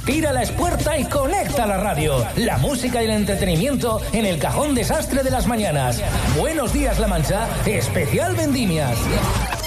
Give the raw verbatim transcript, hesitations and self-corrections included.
Tira la espuerta y conecta la radio. La música y el entretenimiento en el cajón desastre de las mañanas. Buenos días, La Mancha, especial Vendimias.